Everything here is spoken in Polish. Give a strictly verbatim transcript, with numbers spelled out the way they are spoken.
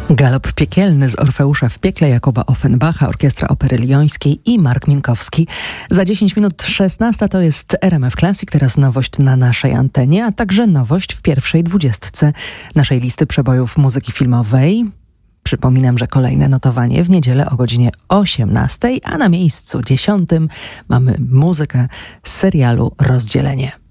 Galop piekielny z Orfeusza w piekle Jakuba Offenbacha, Orkiestra Opery Lyońskiej i Mark Minkowski. Za dziesięć minut szesnasta to jest R M F Classic, teraz nowość na naszej antenie, a także nowość w pierwszej dwudziestce naszej listy przebojów muzyki filmowej. Przypominam, że kolejne notowanie w niedzielę o godzinie osiemnastej, a na miejscu dziesiątym mamy muzykę z serialu Rozdzielenie.